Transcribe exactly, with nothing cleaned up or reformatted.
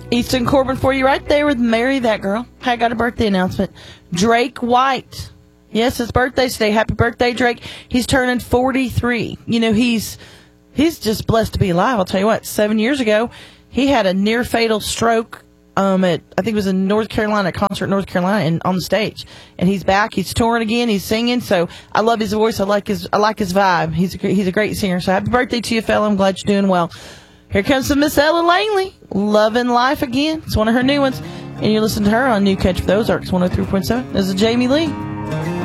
Easton Corbin for you right there with Marry That Girl. I got a birthday announcement. Drake White. Yes, his birthday's today. Happy birthday, Drake. He's turning forty-three. You know, he's he's just blessed to be alive. I'll tell you what, seven years ago, he had a near-fatal stroke um, at, I think it was in North Carolina, a concert in North Carolina, and on the stage. And he's back. He's touring again. He's singing. So I love his voice. I like his I like his vibe. He's a, he's a great singer. So happy birthday to you, fella. I'm glad you're doing well. Here comes some Miss Ella Langley, Loving Life Again. It's one of her new ones. And you listen to her on New Catch for the Ozarks, one oh three point seven. This is Jamie Lee.